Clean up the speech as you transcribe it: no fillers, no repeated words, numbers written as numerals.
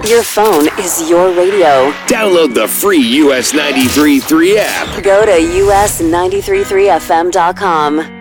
Your phone is your radio. Download the free US 93.3 app. Go to us933fm.com.